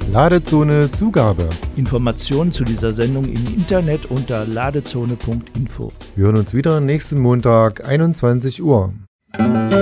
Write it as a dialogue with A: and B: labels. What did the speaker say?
A: Ladezone Zugabe.
B: Informationen zu dieser Sendung im Internet unter ladezone.info.
A: Wir hören uns wieder nächsten Montag, 21 Uhr.